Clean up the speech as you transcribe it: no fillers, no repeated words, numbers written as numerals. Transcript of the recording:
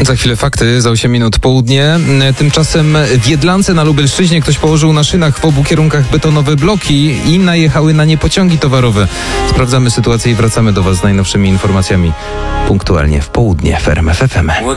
Za chwilę fakty, za 8 minut południe. Tymczasem w Jedlance na Lubelszczyźnie ktoś położył na szynach w obu kierunkach betonowe bloki i najechały na nie pociągi towarowe. Sprawdzamy sytuację i wracamy do Was z najnowszymi informacjami punktualnie w południe w RMF FM.